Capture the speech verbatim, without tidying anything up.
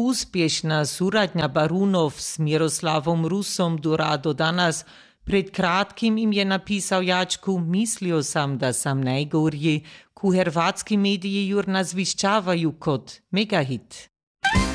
uspješna suradnja Barunov s Miroslavom Rusom dura do danas. Pred kratkim im je napisal Jačku, mislio sam da sam najgorji, ku hrvatski mediji jur nazvišćavaju kot megahit.